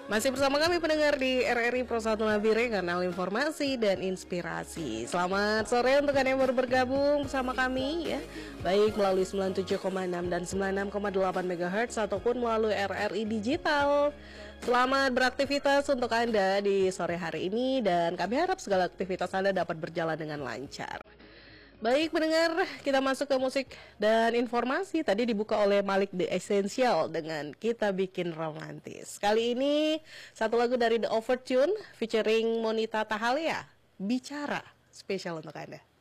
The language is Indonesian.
Masih bersama kami pendengar di RRI Pro 1 Nabire, kanal informasi dan inspirasi. Selamat sore untuk Anda yang baru bergabung bersama kami ya, baik melalui 97,6 dan 96,8 MHz ataupun melalui RRI Digital. Selamat beraktivitas untuk Anda di sore hari ini dan kami harap segala aktivitas Anda dapat berjalan dengan lancar. Baik pendengar, kita masuk ke musik dan informasi. Tadi dibuka oleh Malik The Essential dengan Kita Bikin Romantis. Kali ini satu lagu dari The Overtune featuring Monita Tahalia, Bicara, spesial untuk Anda.